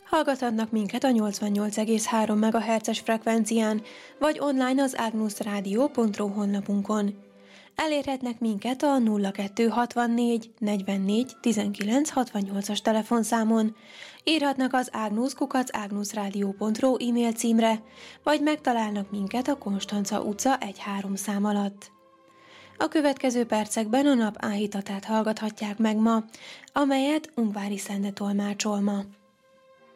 Hallgathatnak minket a 88,3 MHz-es frekvencián, vagy online az agnusradio.ru honlapunkon. Elérhetnek minket a 0264 44 19 68-as telefonszámon, írhatnak az agnus@agnusradio.ru e-mail címre, vagy megtalálnak minket a Konstanca utca 1-3 szám alatt. A következő percekben a nap áhítatát hallgathatják meg ma, amelyet Ungvári Szende tolmácsol ma.